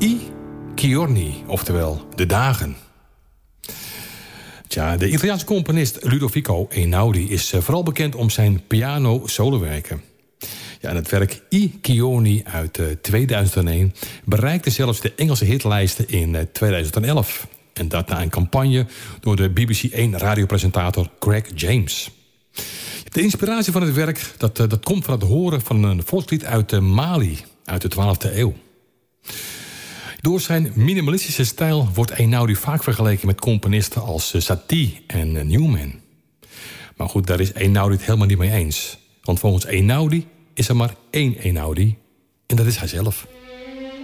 I Giorni, oftewel De Dagen. Tja, de Italiaanse componist Ludovico Einaudi is vooral bekend om zijn piano-solowerken. Ja, en het werk I Giorni uit 2001 bereikte zelfs de Engelse hitlijsten in 2011. En dat na een campagne door de BBC 1 radiopresentator Greg James. De inspiratie van het werk dat komt van het horen van een volkslied uit Mali, uit de 12e eeuw. Door zijn minimalistische stijl wordt Einaudi vaak vergeleken met componisten als Satie en Newman. Maar goed, daar is Einaudi het helemaal niet mee eens. Want volgens Einaudi is er maar één Einaudi en dat is hij zelf.